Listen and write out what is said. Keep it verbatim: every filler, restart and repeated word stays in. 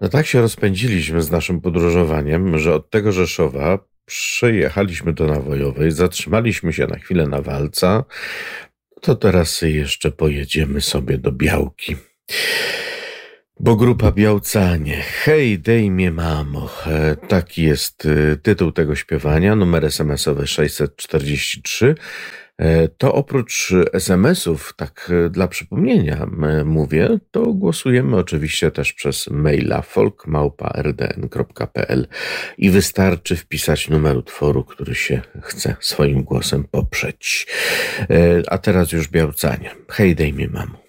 No tak się rozpędziliśmy z naszym podróżowaniem, że od tego Rzeszowa przyjechaliśmy do Nawojowej, zatrzymaliśmy się na chwilę na Walca, to teraz jeszcze pojedziemy sobie do Białki. Bo grupa Białcanie, hej dej mnie mamo, e, taki jest e, tytuł tego śpiewania, numer es em esowy sześćset czterdzieści trzy. E, To oprócz es em esów, tak e, dla przypomnienia m, mówię, to głosujemy oczywiście też przez maila folk małpa er de en kropka pe el i wystarczy wpisać numer utworu, który się chce swoim głosem poprzeć. E, A teraz już Białcanie, hej dej mnie mamo.